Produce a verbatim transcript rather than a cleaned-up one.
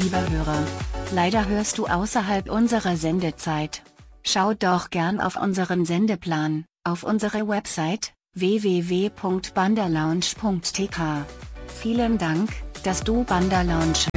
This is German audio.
Lieber Hörer, leider hörst du außerhalb unserer Sendezeit. Schau doch gern auf unseren Sendeplan, auf unsere Website w w w punkt banderlounge punkt t k. Vielen Dank, dass du Banderlounge